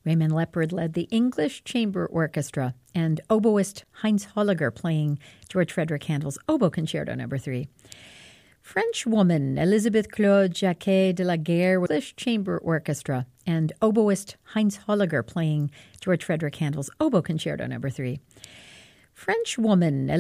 Raymond Leppard led the English Chamber Orchestra, and oboist Heinz Holliger playing George Frederick Handel's Oboe Concerto No. 3. French woman Elizabeth Claude Jacquet de la Guerre, English Chamber Orchestra, and oboist Heinz Holliger playing George Frederick Handel's Oboe Concerto No. 3. French woman